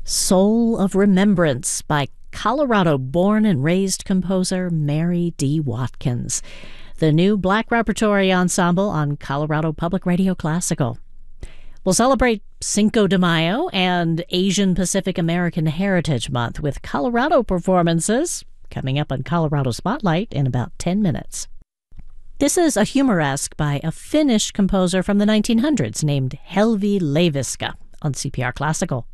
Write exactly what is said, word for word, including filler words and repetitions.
Soul of Remembrance by Colorado-born and raised composer Mary D. Watkins. The new Black Repertory Ensemble on Colorado Public Radio Classical. We'll celebrate Cinco de Mayo and Asian Pacific American Heritage Month with Colorado performances coming up on Colorado Spotlight in about ten minutes. This is a humoresque by a Finnish composer from the nineteen hundreds named Helvi Leiviskä on C P R Classical.